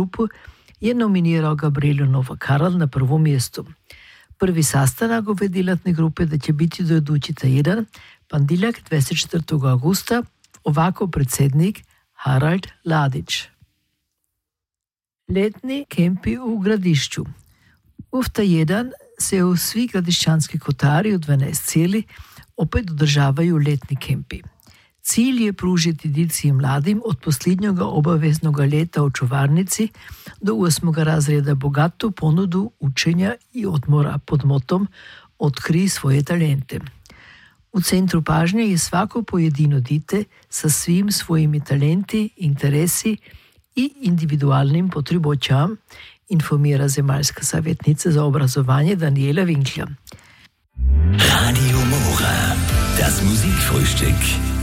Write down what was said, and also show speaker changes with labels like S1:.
S1: grupu je nominiral Gabrielu Novakarl na prvo mjesto. Prvi sastanak ove djelatne grupe da će biti do idući tjedan, ponedjeljak 24. augusta, ovako predsjednik Harald Ladić. Letni kempi u Gradišću. U tjedan se u svi gradišćanski kotari u 12 cijeli opet održavaju letni kempi. Cilj je pružiti djeci i mladim od posljednjeg obaveznog ljeta u čuvarnici do 8. razreda bogatu ponudu učenja i odmora pod motom Otkri svoje talente. U centru pažnje je svako pojedino dite sa svim svojimi talenti, interesi i individualnim potrebućama, informira zemaljska savjetnica za obrazovanje Daniela Winkler.
S2: Radio Mora, das Musikfrühstück.